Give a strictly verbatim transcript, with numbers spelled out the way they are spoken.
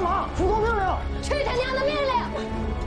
嘛？服从命令。 去他娘的命令！